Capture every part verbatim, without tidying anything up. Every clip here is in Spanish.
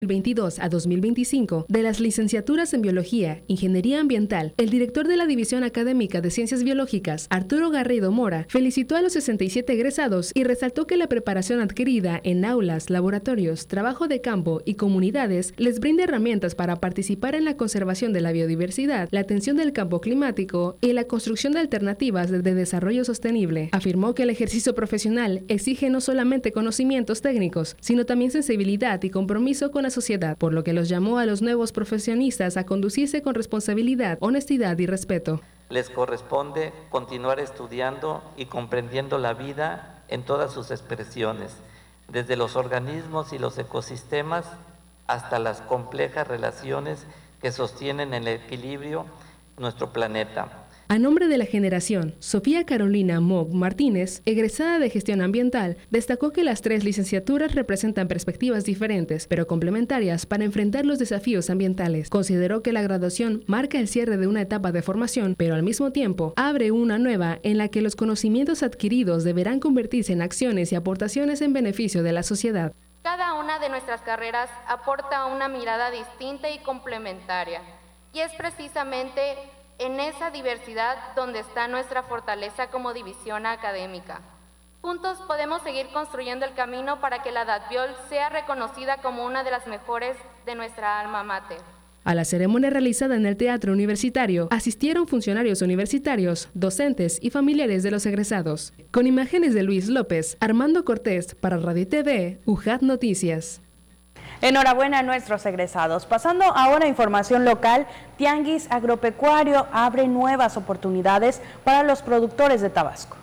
veintidós a dos mil veinticinco de las licenciaturas en Biología, Ingeniería Ambiental, el director de la División Académica de Ciencias Biológicas, Arturo Garrido Mora, felicitó a los sesenta y siete egresados y resaltó que la preparación adquirida en aulas, laboratorios, trabajo de campo y comunidades les brinda herramientas para participar en la conservación de la biodiversidad, la atención del campo climático y la construcción de alternativas de desarrollo sostenible. Afirmó que el ejercicio profesional exige no solamente conocimientos técnicos, sino también sensibilidad y compromiso con la sociedad, por lo que los llamó a los nuevos profesionistas a conducirse con responsabilidad, honestidad y respeto. Les corresponde continuar estudiando y comprendiendo la vida en todas sus expresiones, desde los organismos y los ecosistemas hasta las complejas relaciones que sostienen el equilibrio de nuestro planeta. A nombre de la generación, Sofía Carolina Moog Martínez, egresada de Gestión Ambiental, destacó que las tres licenciaturas representan perspectivas diferentes, pero complementarias para enfrentar los desafíos ambientales. Consideró que la graduación marca el cierre de una etapa de formación, pero al mismo tiempo abre una nueva en la que los conocimientos adquiridos deberán convertirse en acciones y aportaciones en beneficio de la sociedad. Cada una de nuestras carreras aporta una mirada distinta y complementaria, y es precisamente en esa diversidad donde está nuestra fortaleza como división académica. Juntos podemos seguir construyendo el camino para que la DADBIOL sea reconocida como una de las mejores de nuestra alma mater. A la ceremonia realizada en el Teatro Universitario asistieron funcionarios universitarios, docentes y familiares de los egresados. Con imágenes de Luis López, Armando Cortés para Radio T V, U J A T Noticias. Enhorabuena a nuestros egresados. Pasando ahora a información local, Tianguis Agropecuario abre nuevas oportunidades para los productores de Tabasco.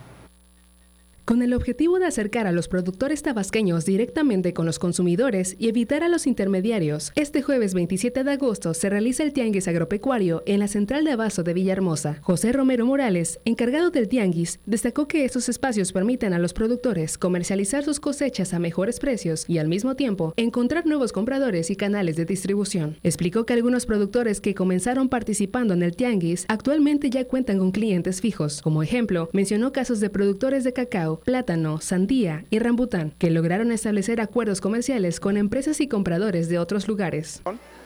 Con el objetivo de acercar a los productores tabasqueños directamente con los consumidores y evitar a los intermediarios, este jueves veintisiete de agosto se realiza el Tianguis Agropecuario en la Central de Abasto de Villahermosa. José Romero Morales, encargado del Tianguis, destacó que estos espacios permiten a los productores comercializar sus cosechas a mejores precios y al mismo tiempo encontrar nuevos compradores y canales de distribución. Explicó que algunos productores que comenzaron participando en el Tianguis actualmente ya cuentan con clientes fijos. Como ejemplo, mencionó casos de productores de cacao, plátano, sandía y rambután, que lograron establecer acuerdos comerciales con empresas y compradores de otros lugares.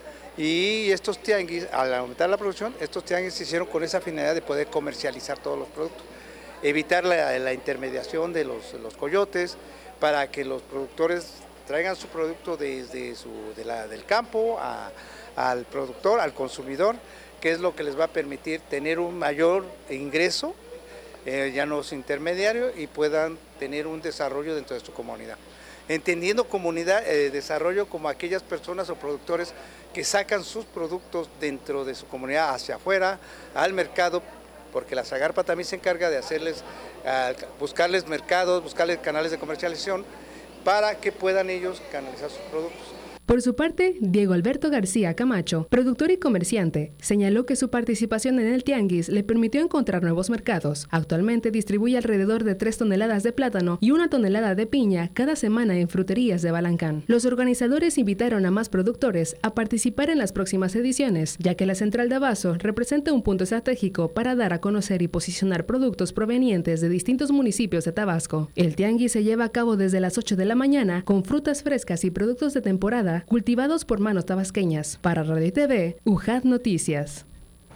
Y estos tianguis, al aumentar la producción, estos tianguis se hicieron con esa finalidad de poder comercializar todos los productos, evitar la, la intermediación de los, los coyotes, para que los productores traigan su producto desde su, de la, del campo a, al productor, al consumidor, que es lo que les va a permitir tener un mayor ingreso, Eh, ya no es intermediario, y puedan tener un desarrollo dentro de su comunidad. Entendiendo comunidad, eh, desarrollo como aquellas personas o productores que sacan sus productos dentro de su comunidad hacia afuera, al mercado, porque la Zagarpa también se encarga de hacerles, uh, buscarles mercados, buscarles canales de comercialización para que puedan ellos canalizar sus productos. Por su parte, Diego Alberto García Camacho, productor y comerciante, señaló que su participación en el Tianguis le permitió encontrar nuevos mercados. Actualmente distribuye alrededor de tres toneladas de plátano y una tonelada de piña cada semana en fruterías de Balancán. Los organizadores invitaron a más productores a participar en las próximas ediciones, ya que la Central de Abasto representa un punto estratégico para dar a conocer y posicionar productos provenientes de distintos municipios de Tabasco. El Tianguis se lleva a cabo desde las ocho de la mañana con frutas frescas y productos de temporada cultivados por manos tabasqueñas. Para Radio T V, U J A T Noticias.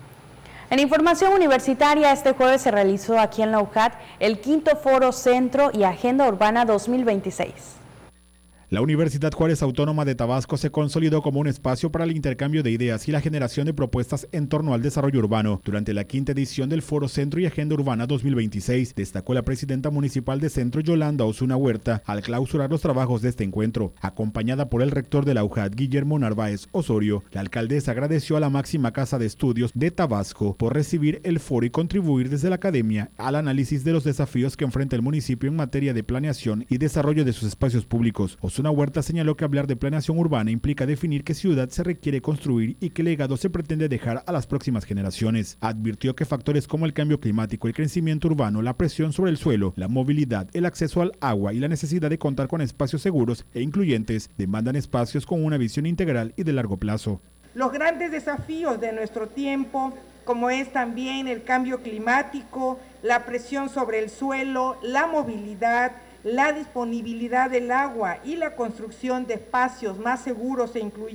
En información universitaria, este jueves se realizó aquí en la U J A T el quinto Foro Centro y Agenda Urbana dos mil veintiséis. La Universidad Juárez Autónoma de Tabasco se consolidó como un espacio para el intercambio de ideas y la generación de propuestas en torno al desarrollo urbano. Durante la quinta edición del Foro Centro y Agenda Urbana dos mil veintiséis, destacó la presidenta municipal de Centro, Yolanda Osuna Huerta, al clausurar los trabajos de este encuentro. Acompañada por el rector de la U J A T, Guillermo Narváez Osorio, la alcaldesa agradeció a la máxima casa de estudios de Tabasco por recibir el foro y contribuir desde la academia al análisis de los desafíos que enfrenta el municipio en materia de planeación y desarrollo de sus espacios públicos. Osuna Huerta señaló que hablar de planeación urbana implica definir qué ciudad se requiere construir y qué legado se pretende dejar a las próximas generaciones. Advirtió que factores como el cambio climático, el crecimiento urbano, la presión sobre el suelo, la movilidad, el acceso al agua y la necesidad de contar con espacios seguros e incluyentes demandan espacios con una visión integral y de largo plazo. Los grandes desafíos de nuestro tiempo, como es también el cambio climático, la presión sobre el suelo, la movilidad, la disponibilidad del agua y la construcción de espacios más seguros e incluyentes,